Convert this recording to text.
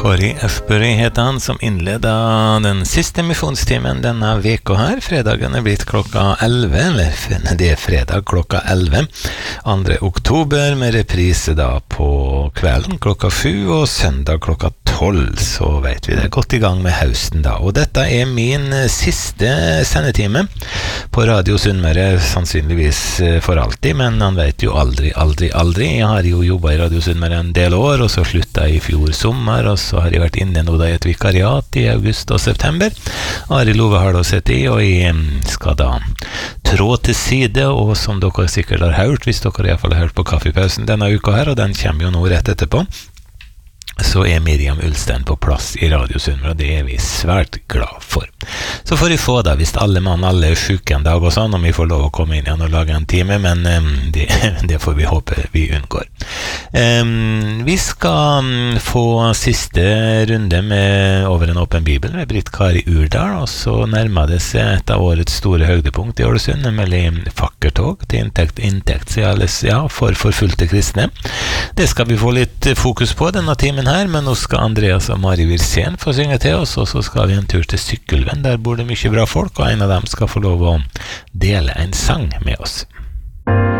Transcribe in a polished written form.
Kåre Østbury heter han som innleder den siste misjonstimen denne veka her. Fredagen blitt klokka 11, eller det fredag klokka 11, 2. oktober, med reprise da på kvelden klokka 7 og søndag klokka 12, så vet vi det. Godt i gang med høsten da. Og dette min siste sendetime på Radio Sunnmøre, sannsynligvis for alltid, men han vet jo aldri. Jeg har jo jobbet i Radio Sunnmøre en del år, og så sluttet jeg i fjor sommer, og så har jeg vært inne nå da i et vikariat i august og september. Ari Love har da sett i, og jeg skal da trå til side, og som dere sikkert har hørt, hvis dere i hvert fall har hørt på kaffepausen denne uka her, og den kommer jo nå rett etterpå, så Miriam Ulstein på plass i Radio Sunnmøre, og det vi svært glad for. Så får vi få da, hvis alle syke en dag og sånn, om vi får lov å komme inn igjen og lage en time, men det får vi håpe vi unngår. Vi skal få siste runde med Over en åpen bibel med Britt Kari Urdal, og så nærmer det seg et av årets store høydepunkt i Ålesund, nemlig fakkertog til inntekt for forfulgte kristne. Det skal vi få litt fokus på denne timen her, men nå skal Andreas og Mari Wirsén få synge til oss, og så skal vi en tur til Sykkylven. Der bor det mye bra folk, og en av dem skal få lov å dele en sang med oss.